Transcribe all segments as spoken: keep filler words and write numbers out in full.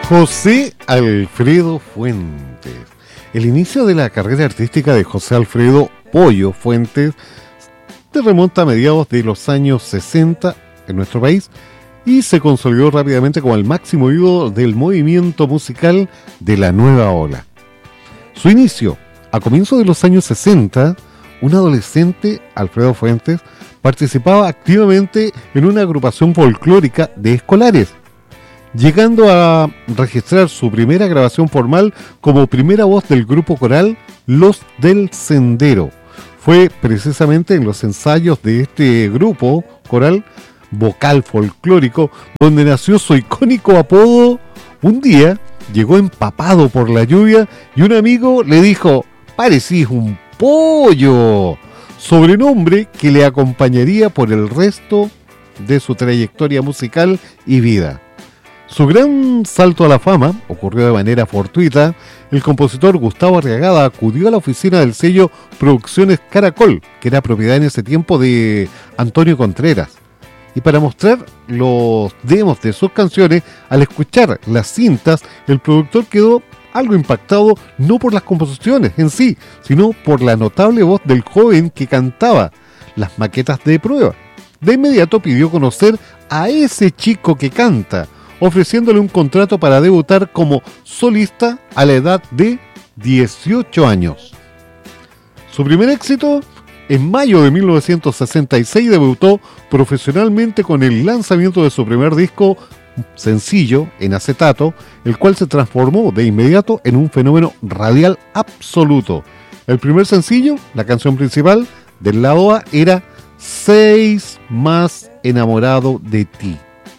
José Alfredo Fuentes. El inicio de la carrera artística de José Alfredo Pollo Fuentes se remonta a mediados de los años sesenta en nuestro país y se consolidó rápidamente como el máximo ídolo del movimiento musical de la nueva ola. Su inicio, a comienzos de los años sesenta, un adolescente, Alfredo Fuentes, participaba activamente en una agrupación folclórica de escolares, llegando a registrar su primera grabación formal como primera voz del grupo coral Los del Sendero. Fue precisamente en los ensayos de este grupo coral vocal folclórico donde nació su icónico apodo. Un día llegó empapado por la lluvia y un amigo le dijo: "Parecís un pollo", sobrenombre que le acompañaría por el resto de su trayectoria musical y vida. Su gran salto a la fama ocurrió de manera fortuita. El compositor Gustavo Arriagada acudió a la oficina del sello Producciones Caracol, que era propiedad en ese tiempo de Antonio Contreras. Y para mostrar los demos de sus canciones, al escuchar las cintas, el productor quedó algo impactado, no por las composiciones en sí, sino por la notable voz del joven que cantaba las maquetas de prueba. De inmediato pidió conocer a ese chico que canta, ofreciéndole un contrato para debutar como solista a la edad de dieciocho años. Su primer éxito, en mayo de mil novecientos sesenta y seis, debutó profesionalmente con el lanzamiento de su primer disco sencillo en acetato, el cual se transformó de inmediato en un fenómeno radial absoluto. El primer sencillo, la canción principal del lado A, era Seis más enamorado de ti,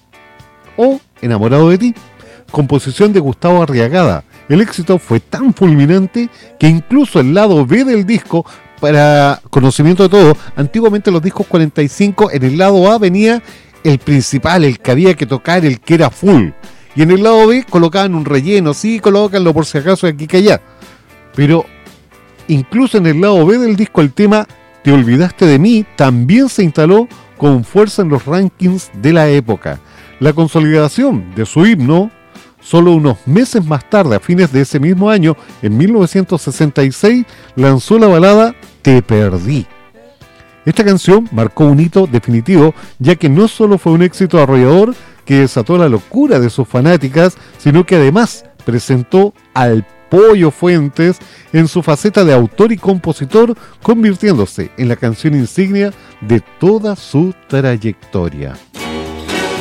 o Enamorado de ti, composición de Gustavo Arriagada. El éxito fue tan fulminante que incluso el lado B del disco, para conocimiento de todo, antiguamente los discos cuarenta y cinco, en el lado A venía el principal, el que había que tocar, el que era full, y en el lado B colocaban un relleno, sí, colócanlo por si acaso aquí que allá, pero incluso en el lado B del disco el tema Te olvidaste de mí también se instaló con fuerza en los rankings de la época. La consolidación de su himno, solo unos meses más tarde, a fines de ese mismo año, en mil novecientos sesenta y seis, lanzó la balada Te perdí. Esta canción marcó un hito definitivo, ya que no solo fue un éxito arrollador que desató la locura de sus fanáticas, sino que además presentó al Pollo Fuentes en su faceta de autor y compositor, convirtiéndose en la canción insignia de toda su trayectoria.